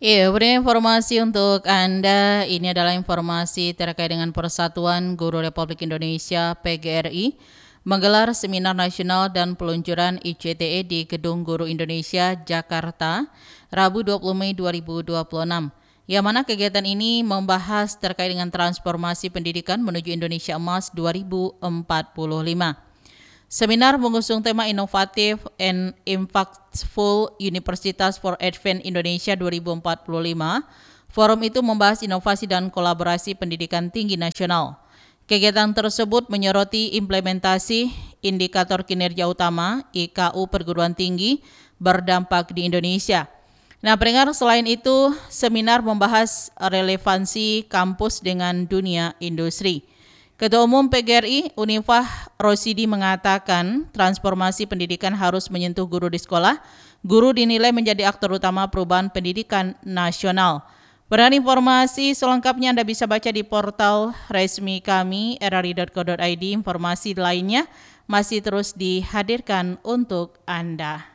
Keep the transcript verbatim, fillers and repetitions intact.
Iya, beri informasi untuk Anda. Ini adalah informasi terkait dengan Persatuan Guru Republik Indonesia P G R I menggelar seminar nasional dan peluncuran I C T E di Gedung Guru Indonesia, Jakarta, Rabu dua puluh Mei dua ribu dua puluh enam. Yang mana kegiatan ini membahas terkait dengan transformasi pendidikan menuju Indonesia Emas dua ribu empat puluh lima. Seminar mengusung tema inovatif and impactful Universitas for Advanced Indonesia dua ribu empat puluh lima. Forum itu membahas inovasi dan kolaborasi pendidikan tinggi nasional. Kegiatan tersebut menyoroti implementasi indikator kinerja utama I K U perguruan tinggi berdampak di Indonesia. Nah, pendengar, selain itu, seminar membahas relevansi kampus dengan dunia industri. Ketua Umum P G R I Unifah Rosidi mengatakan transformasi pendidikan harus menyentuh guru di sekolah. Guru dinilai menjadi aktor utama perubahan pendidikan nasional. Pada informasi selengkapnya Anda bisa baca di portal resmi kami r r i dot co dot i d. Informasi lainnya masih terus dihadirkan untuk Anda.